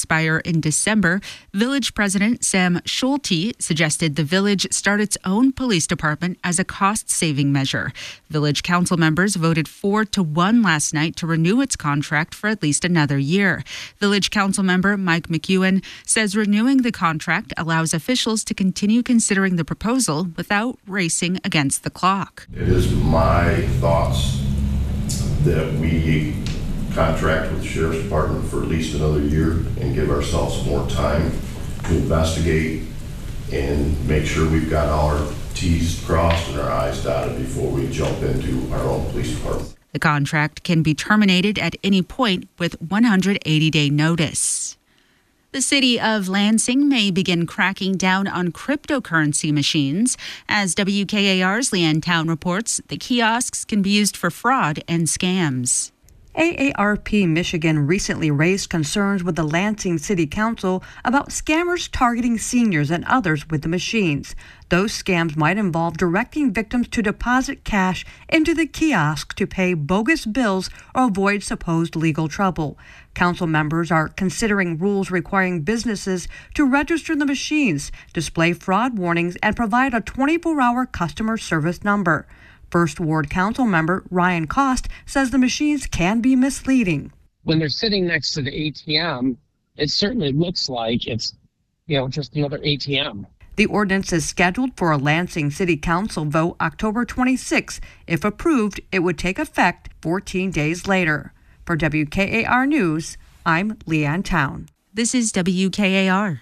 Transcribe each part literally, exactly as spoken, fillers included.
expire in December, Village President Sam Schulte suggested the village start its own police department as a cost-saving measure. Village council members voted four to one last night to renew its contract for at least another year. Village council member Mike McEwen says renewing the contract allows officials to continue considering the proposal without racing against the clock. It is my thoughts that we contract with the Sheriff's Department for at least another year and give ourselves more time to investigate and make sure we've got all our T's crossed and our I's dotted before we jump into our own police department. The contract can be terminated at any point with one hundred eighty day notice. The city of Lansing may begin cracking down on cryptocurrency machines. As W K A R's Leanne Town reports, the kiosks can be used for fraud and scams. A A R P Michigan recently raised concerns with the Lansing City Council about scammers targeting seniors and others with the machines. Those scams might involve directing victims to deposit cash into the kiosk to pay bogus bills or avoid supposed legal trouble. Council members are considering rules requiring businesses to register the machines, display fraud warnings, and provide a twenty-four hour customer service number. First Ward Council member Ryan Cost says the machines can be misleading. When they're sitting next to the A T M, it certainly looks like it's, you know, just another A T M. The ordinance is scheduled for a Lansing City Council vote October twenty-sixth. If approved, it would take effect fourteen days later. For W K A R News, I'm Leanne Town. This is W K A R.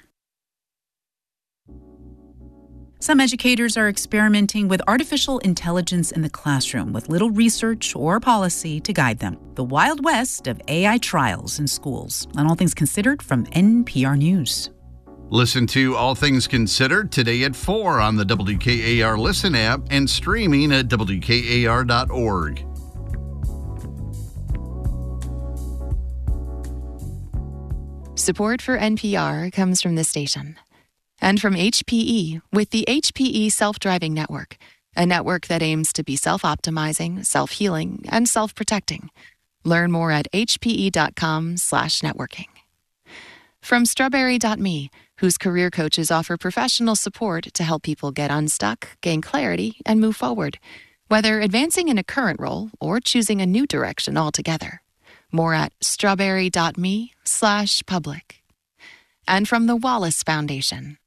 Some educators are experimenting with artificial intelligence in the classroom with little research or policy to guide them. The Wild West of A I trials in schools. On All Things Considered from N P R News. Listen to All Things Considered today at four on the W K A R Listen app and streaming at W K A R dot org. Support for N P R comes from this station. And from H P E with the H P E Self-Driving Network, a network that aims to be self-optimizing, self-healing, and self-protecting. Learn more at H P E dot com slash networking. From Strawberry dot me, whose career coaches offer professional support to help people get unstuck, gain clarity, and move forward, whether advancing in a current role or choosing a new direction altogether. More at Strawberry dot me slash public. And from the Wallace Foundation.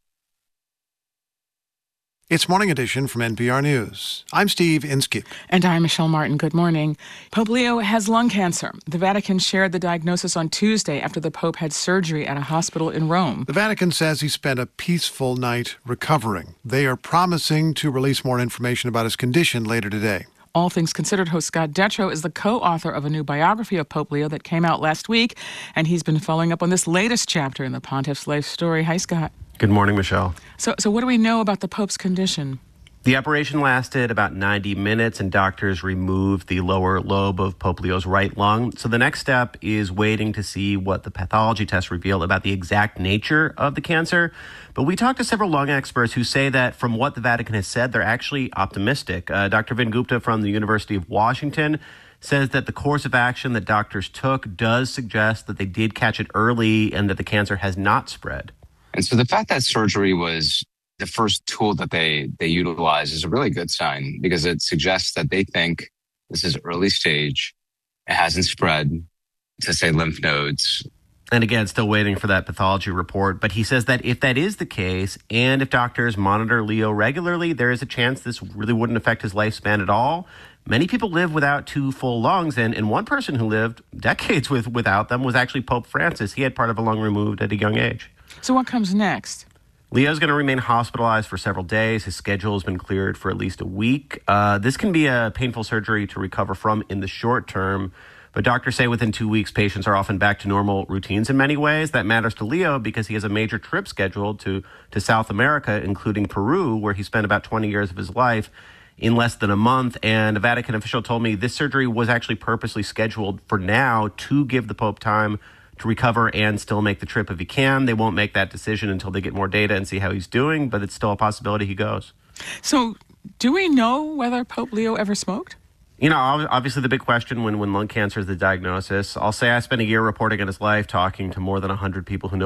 It's Morning Edition from N P R News. I'm Steve Inskeep. And I'm Michelle Martin. Good morning. Pope Leo has lung cancer. The Vatican shared the diagnosis on Tuesday after the Pope had surgery at a hospital in Rome. The Vatican says he spent a peaceful night recovering. They are promising to release more information about his condition later today. All Things Considered host Scott Detrow is the co-author of a new biography of Pope Leo that came out last week, and he's been following up on this latest chapter in the Pontiff's life story. Hi, Scott. Good morning, Michelle. So, so what do we know about the Pope's condition? The operation lasted about ninety minutes, and doctors removed the lower lobe of Pope Leo's right lung. So the next step is waiting to see what the pathology tests reveal about the exact nature of the cancer. But we talked to several lung experts who say that from what the Vatican has said, they're actually optimistic. Uh, Doctor Vin Gupta from the University of Washington says that the course of action that doctors took does suggest that they did catch it early and that the cancer has not spread. And so the fact that surgery was the first tool that they, they utilize is a really good sign because it suggests that they think this is early stage. It hasn't spread to, say, lymph nodes. And again, still waiting for that pathology report. But he says that if that is the case, and if doctors monitor Leo regularly, there is a chance this really wouldn't affect his lifespan at all. Many people live without two full lungs, and, and one person who lived decades with without them was actually Pope Francis. He had part of a lung removed at a young age. So what comes next? Leo's going to remain hospitalized for several days. His schedule has been cleared for at least a week. Uh, this can be a painful surgery to recover from in the short term. But doctors say within two weeks, patients are often back to normal routines in many ways. That matters to Leo because he has a major trip scheduled to, to South America, including Peru, where he spent about twenty years of his life in less than a month. And a Vatican official told me this surgery was actually purposely scheduled for now to give the Pope time to recover and still make the trip if he can. They won't make that decision until they get more data and see how he's doing, but it's still a possibility he goes. So do we know whether Pope Leo ever smoked? You know, obviously the big question when, when lung cancer is the diagnosis. I'll say I spent a year reporting on his life, talking to more than one hundred people who know